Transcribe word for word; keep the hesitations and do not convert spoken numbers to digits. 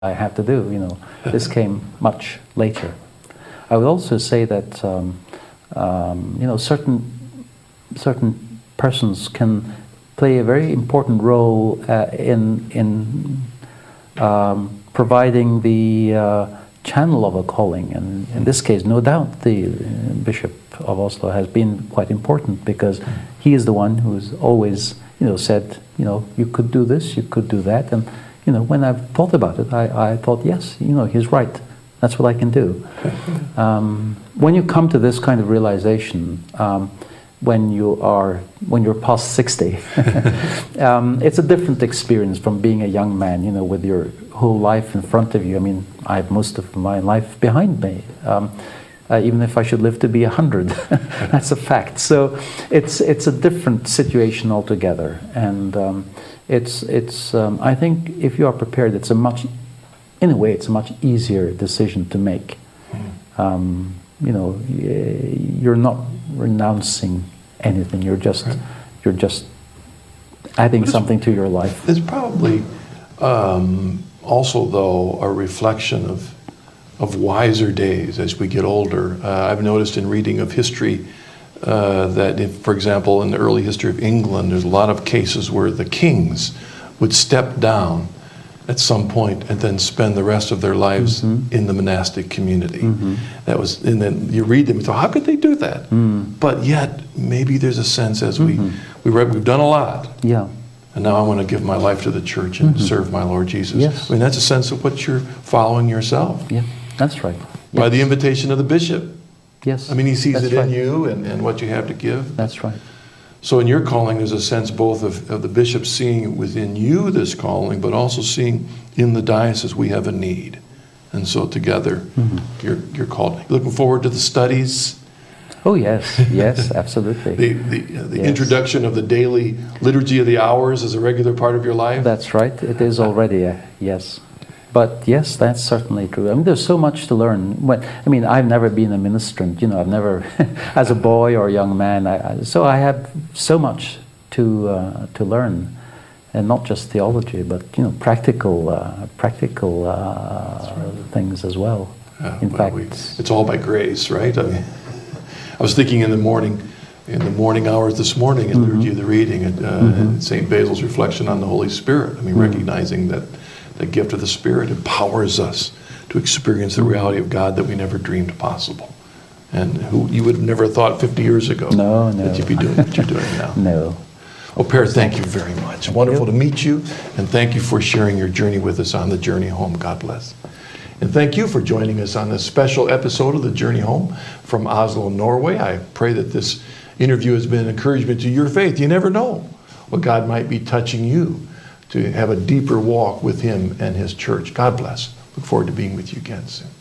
I had to do, you know. This came much later. I would also say that, um, um, you know, certain, certain persons can play a very important role uh, in, in um, providing the uh, channel of a calling. And in this case, no doubt, the Bishop of Oslo has been quite important, because he is the one who's always, you know, said, you know, you could do this, you could do that. And you know, when I've thought about it, I, I thought, yes, you know, he's right. That's what I can do. Um, when you come to this kind of realization, um, when you are, when you're past sixty, um, it's a different experience from being a young man, you know, with your whole life in front of you. I mean, I have most of my life behind me. Um, Uh, even if I should live to be a hundred, that's a fact. So it's it's a different situation altogether, and um, it's it's. Um, I think if you are prepared, it's a much, in a way, it's a much easier decision to make. Um, you know, you're not renouncing anything. You're just right. you're just adding something to your life. It's probably um, also, though, a reflection of. of wiser days as we get older. Uh, I've noticed in reading of history uh, that, if, for example, in the early history of England, there's a lot of cases where the kings would step down at some point and then spend the rest of their lives mm-hmm. in the monastic community. Mm-hmm. That was, and then you read them and say, how could they do that? Mm. But yet, maybe there's a sense as mm-hmm. we, we read, we've done a lot. Yeah. And now I want to give my life to the church and mm-hmm. serve my Lord Jesus. Yes. I mean, that's a sense of what you're following yourself. Yeah. That's right. By Yes. the invitation of the bishop. Yes. I mean, he sees That's it right. in you and, and what you have to give. That's right. So in your calling, there's a sense both of, of the bishop seeing within you this calling, but also seeing in the diocese we have a need. And so together, mm-hmm. you're, you're called. Looking forward to the studies. Oh, yes. Yes, absolutely. the the, uh, the yes. introduction of the daily liturgy of the hours as a regular part of your life. That's right. It is already a yes. But yes, that's certainly true. I mean, there's so much to learn. When, I mean, I've never been a ministrant. You know, I've never, as a boy or a young man. I, I, so I have so much to uh, to learn, and not just theology, but you know, practical uh, practical uh, right. things as well. Yeah, in well, fact, we, it's all by grace, right? I mean, I was thinking in the morning, in the morning hours this morning, in mm-hmm. liturgy of the reading, and, uh, mm-hmm. and Saint Basil's reflection on the Holy Spirit. I mean, mm-hmm. recognizing that. The gift of the Spirit empowers us to experience the reality of God that we never dreamed possible, and who you would have never thought fifty years ago no, no. that you'd be doing what you're doing now. No. Well, Per, thank you very much. Thank Wonderful you. to meet you, and thank you for sharing your journey with us on the journey home. God bless. And thank you for joining us on this special episode of the Journey Home from Oslo, Norway. I pray that this interview has been an encouragement to your faith. You never know what God might be touching you to have a deeper walk with Him and His church. God bless. Look forward to being with you again soon.